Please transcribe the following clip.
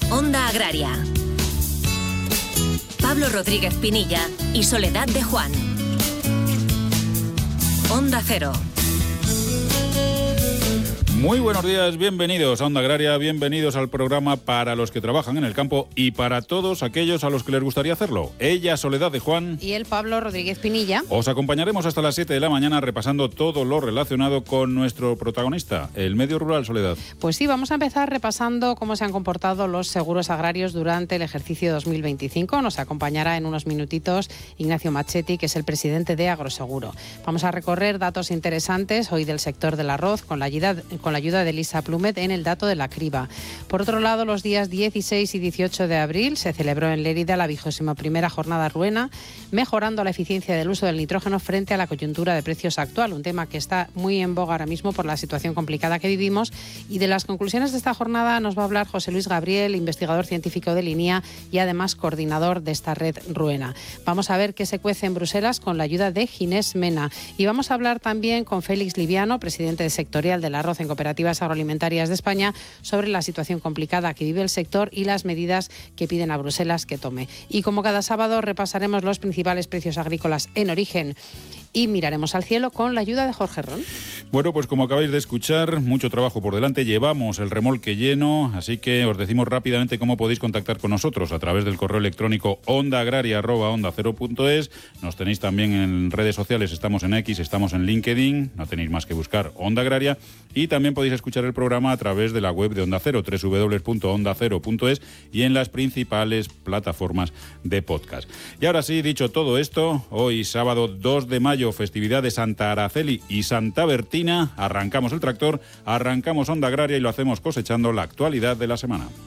Onda Agraria. Pablo Rodríguez Pinilla y Soledad de Juan. Onda Cero. Muy buenos días, bienvenidos a Onda Agraria, bienvenidos al programa para los que trabajan en el campo y para todos aquellos a los que les gustaría hacerlo. Ella, Soledad de Juan. Y el Pablo Rodríguez Pinilla. Os acompañaremos hasta las 7 de la mañana repasando todo lo relacionado con nuestro protagonista, el medio rural, Soledad. Pues sí, vamos a empezar repasando cómo se han comportado los seguros agrarios durante el ejercicio 2025. Nos acompañará en unos minutitos Ignacio Machetti, que es el presidente de Agroseguro. Vamos a recorrer datos interesantes hoy del sector del arroz con la ayuda de Elisa Plumet en el dato de la criba. Por otro lado, los días 16 y 18 de abril se celebró en Lérida la 21ª jornada ruena, mejorando la eficiencia del uso del nitrógeno frente a la coyuntura de precios actual, un tema que está muy en boga ahora mismo por la situación complicada que vivimos. Y de las conclusiones de esta jornada nos va a hablar José Luis Gabriel, investigador científico de Linea y además coordinador de esta red ruena. Vamos a ver qué se cuece en Bruselas con la ayuda de Ginés Mena. Y vamos a hablar también con Félix Liviano, presidente sectorial del arroz en Cooperativas Agroalimentarias de España, sobre la situación complicada que vive el sector y las medidas que piden a Bruselas que tome. Y como cada sábado repasaremos los principales precios agrícolas en origen y miraremos al cielo con la ayuda de Jorge Ron. Bueno, pues como acabáis de escuchar, mucho trabajo por delante, llevamos el remolque lleno, así que os decimos rápidamente cómo podéis contactar con nosotros a través del correo electrónico ondaagraria@ondacero.es. Nos tenéis también en redes sociales, estamos en X, estamos en LinkedIn, no tenéis más que buscar Onda Agraria, y también podéis escuchar el programa a través de la web de Onda Cero, www.ondacero.es, y en las principales plataformas de podcast. Y ahora sí, dicho todo esto, hoy sábado 2 de mayo, festividad de Santa Araceli y Santa Bertina, arrancamos el tractor, arrancamos Onda Agraria y lo hacemos cosechando la actualidad de la semana.